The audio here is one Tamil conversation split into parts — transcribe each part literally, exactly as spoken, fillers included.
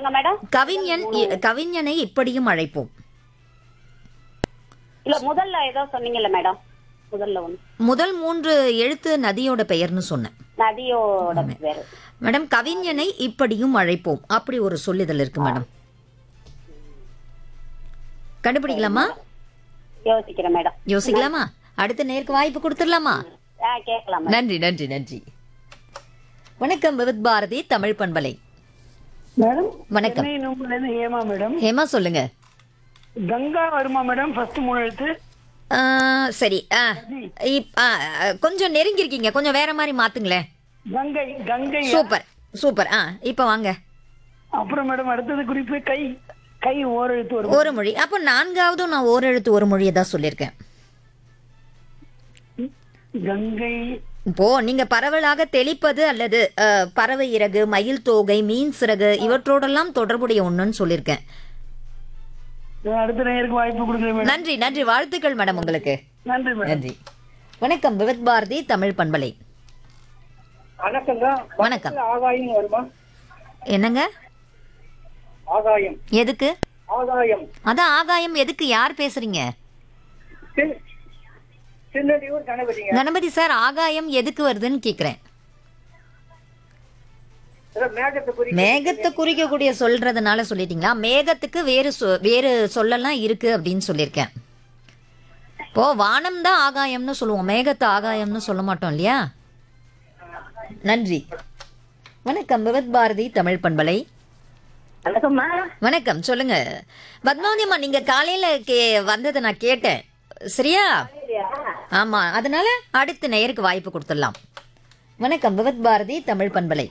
சொல்லுங்க மேடம். கவிஞன் இ- கவிஞனை இப்படியும் அழைப்போம். இல்ல முதல்ல ஏதோ சொன்னீங்கல்ல மேடம், முதல்ல ஒண்ணு முதல் மூன்று எழுத்து நதியோட பெயர்னு சொன்னேன் நதியோட பேரு. மேடம். கவிஞனை இப்படியும் அழைப்போம், அப்படி ஒரு சொல்லுதல் இருக்கு மேடம். கண்டுபிடிக்கலாமா? யோசிக்கிறேன் மேடம். யோசிக்கலாமா? அடுத்த நேருக்கு வாய்ப்பு கொடுத்துடலாமா? ஆ, கேட்கலாம் மேடம். நன்றி நன்றி நன்றி. வணக்கம் விவித் பாரதி தமிழ் பண்பலை. மேடம் வணக்கம். சென்னை நூம்புலேருந்து ஹேமா மேடம். ஹேமா சொல்லுங்க. கங்கா வருமா மேடம்? ஃபர்ஸ்ட் மூணு எழுத்து. ஆ, சரி. ஆ, இப்- ஆ, கொஞ்சம் நெருங்கி இருக்கீங்க, கொஞ்சம் வேற மாதிரி மாத்துங்களேன். கங்கை கங்கை. Super super. ஆ, இப்ப வாங்க. அப்புறம் மேடம் அடுத்தது குறிப்பு கை. கை ஓர் எழுத்து வரும். ஒரு மொழி. அப்போ நான்காவதும் நான் ஓர் எழுத்து ஒரு மொழியை தான் சொல்லியிருக்கேன். கங்கை. இப்போ நீங்க பரவலாக தெளிப்பது அல்லது அ, பறவை இறகு, மயில் தோகை, மீன் சிறகு இவற்றோடெல்லாம் தொடர்புடைய ஒண்ணுன்னு சொல்லியிருக்கேன். அடுத்த நேருக்கு வாய்ப்பு கொடுக்குறேன் மேடம். நன்றி நன்றி. வாழ்த்துக்கள் மேடம் உங்களுக்கு. நன்றி மேடம். நன்றி. வணக்கம் விவித் பாரதி தமிழ் பண்பலை. வணக்கங்க. வணக்கம். ஆகாயம் வருமா? என்னங்க? ஆகாயம். எதுக்கு? ஆகாயம். அதான் ஆகாயம் எதுக்கு? யார் பேசுறீங்க? திருநெல்வேலூர் கணபதிங்க. கணபதி சார், ஆகாயம் எதுக்கு வருதுன்னு கேக்குறேன். மேகத்தை குறிக்கக்கூடிய சொல்றதுனால சொல்லிட்டீங்களா? மேகத்துக்கு வேறு சொ- வேறு சொல்லலாம் இருக்கு அப்படின்னு சொல்லியிருக்கேன். இப்போ வானம் தான் ஆகாயம்னு சொல்லுவோம், மேகத்தை ஆகாயம்னு சொல்ல மாட்டோம் இல்லையா? நன்றி. வணக்கம் விவித் பாரதி தமிழ் பண்பலை. வணக்கம்மா. வணக்கம், சொல்லுங்க. பத்மாவதி அம்மா, நீங்க காலையில கே வந்ததை நான் கேட்டேன், சரியா? ஆமா, அதனால அடுத்த நேயருக்கு வாய்ப்பு கொடுத்துடலாம். வணக்கம் விவித் பாரதி தமிழ் பண்பலை.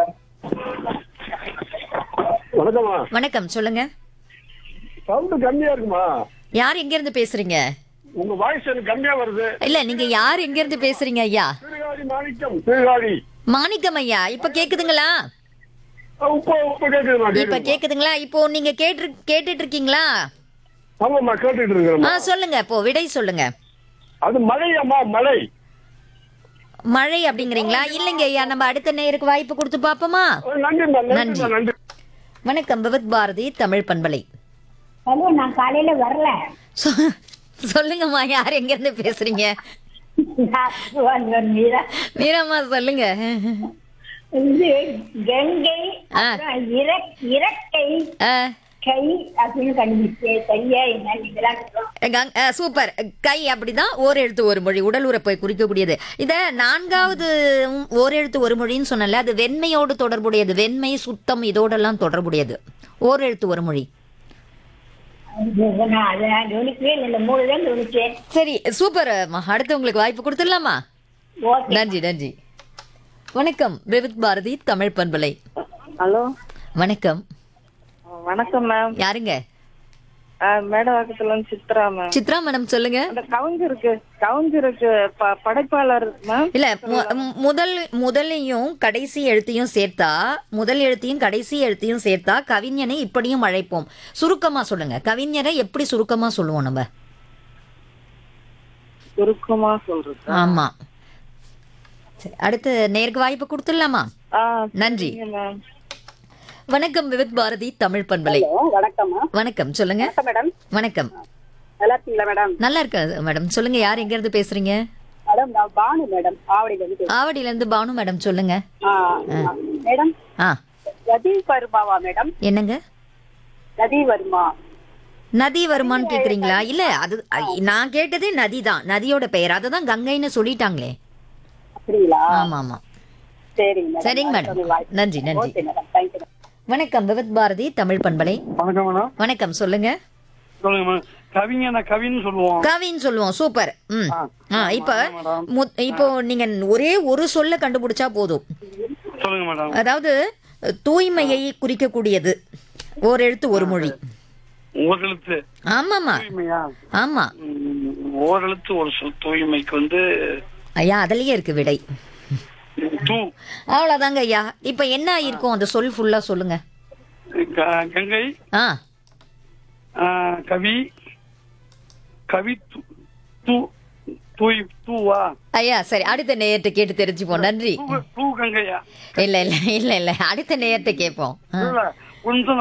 வணக்கம்மா. வணக்கம், சொல்லுங்க. சவுண்ட் கம்மியா இருக்குமா? யார் எங்க இருந்து பேசுறீங்க? உங்க வாய்ஸ் எனக்கு கம்மியா வருது. இல்ல, நீங்க யார் எங்க இருந்து பேசுறீங்க ஐயா? சீர்காழி மாணிக்கம். சீர்காழி. மாணிக்கம் ஐயா, இப்ப கேக்குதுங்களா? உப்ப உப்ப கேக்குதுமா? இப்ப கேக்குதுங்களா? இப்போ நீங்க கேட்டு கேட்டுட்டு இருக்கீங்களா? ஆமாம்மா, கேட்டுட்டு ஆ, இருக்கிறேன். சொல்லுங்க. இப்போ விடை சொல்லுங்க. அது மலையம்மா, மலை. மழை அப்படிங்கிறீங்களா? இல்லைங்க ஐயா, நம்ம அடுத்த நேருக்கு வாய்ப்பு கொடுத்து பாப்போமா? நன்றிம்மா, நன்றி. நன்றிம்மா, நன்றி. வணக்கம் விவித் பாரதி தமிழ் பண்பலை. ஹலோ, நான் காலையில வரல. சொ- சொல்லுங்கம்மா, யார் எங்க இருந்து பேசுறீங்க? நான் சுவர்ணன் மீரா. மீராம்மா, சொல்லுங்க. இது கங்கை, ஆ. அப்புறம் இறக்- இறக்கை, ஆ, கை அப்படின்னு கண்டுபிடிச்சு சரியா என்ன இதெல்லாம் சொல்றோம். கங்- ஆ, சூப்பர். கை அப்படிதான், ஓர் எழுத்து ஒரு மொழி, உடல் உறுப்பை குறிக்கக்கூடியது. இத நான்காவது உம், ஓர் எழுத்து ஒரு மொழின்னு சொன்னல, அது வெண்மையோடு தொடர்புடையது. வெண்மை, சுத்தம் இதோடெல்லாம் தொடர்புடையது. ஓர் எழுத்து ஒரு மொழி. அது நான் அதை நான் கவனிக்கவே இல்லை. இந்த மூணு தான் கவனிச்சேன். சரி, சூப்பர் அம்மா. அடுத்து உங்களுக்கு வாய்ப்பு கொடுத்துடலாமா? ஓகே. நன்றி நன்றி. வணக்கம் விவித் பாரதி தமிழ் பண்பலை. ஹலோ, வணக்கம். வணக்கம் மேம். யாருங்க? மேடவாக்கத்துல இருந்து சித்ரா மேம். சித்ரா மேடம், சொல்லுங்க. அந்த கவிஞருக்கு கவிஞருக்கு ப- படைப்பாளர் மேம். இல்ல, மு- மு- முதல் முதலையும் கடைசி எழுத்தையும் சேர்த்தா, முதல் எழுத்தையும் கடைசி எழுத்தையும் சேர்த்தா கவிஞனை இப்படியும் அழைப்போம். சுருக்கமா சொல்லுங்க. கவிஞரை எப்படி சுருக்கமா சொல்லுவோம் நம்ம? சுருக்கமா சொல்றது. ஆமா. சரி, அடுத்து நேருக்கு வாய்ப்பு கொடுத்துடலாமா? ஆ, நன்றி. சரிங்க மேம். வணக்கம் விவித் பாரதி தமிழ் பண்பலை. ஹலோ, வணக்கம்மா. வணக்கம், சொல்லுங்க. வணக்கம் மேடம். வணக்கம். நல்லா இருக்கீங்களா மேடம்? நல்லா இருக்க மேடம், சொல்லுங்க. யார் எங்க இருந்து பேசுறீங்க? மேடம், நான் பானு மேடம், ஆவடியில இருந்து பேசுறேன். ஆவடியில இருந்து பானு மேடம், சொல்லுங்க. ஆ, மேடம், ஆ, நதி வருமாவா மேடம்? என்னங்க? நதி வருமா? நதி வருமான்னு கேக்குறீங்களா? இல்ல, அது அ- நான் கேட்டதே நதி தான், நதியோட பெயர். அததான் கங்கைன்னு சொல்லிட்டாங்களே. அப்படிங்களா? ஆமா ஆமா. சரிங்க மேடம். சரிங்க மேடம். நன்றி நன்றி. Okay madam, thank you madam. வணக்கம் விவித் பாரதி தமிழ் பண்பலை. வணக்கம் மேடம். வணக்கம், சொல்லுங்க. சொல்லுங்க மேடம். கவிஞனை கவின்னு சொல்லுவோம். கவின்னு சொல்லுவோம். சூப்பர். ம். ஆ. ஆ, இப்ப ஆமா மேடம். மு- இப்போ நீங்க ஒரே ஒரு சொல்ல கண்டுபிடிச்சா போதும். சொல்லுங்க மேடம். அதாவது தூய்மையை குறிக்கக்கூடியது, ஓர் எழுத்து ஒரு மொழி. ஓரெழுத்து. ஆமாமா. தூய்மையா? ஆமா ம், ஓரெழுத்து ஒரு சொல். தூய்மைக்கு வந்து ஐயா, அதுலயே இருக்கு விடை. தூ. அவ்வளவுதாங்க ஐயா. இப்ப என்ன இருக்கும் அந்த சொல் ஃபுல்லா சொல்லுங்க. க- கங்கை. ஆ, ஆ, கவி. கவி தூ. தூ- தூய் தூவா. ஐயா சரி, அடுத்த நேயர்கிட்ட கேட்டு தெரிஞ்சுப்போம். நன்றி. தூ தூ கங்கையா? இல்ல இல்ல இல்ல இல்ல அடுத்த நேயர்கிட்ட கேட்போம். ஆ. இல்ல, கொஞ்சம்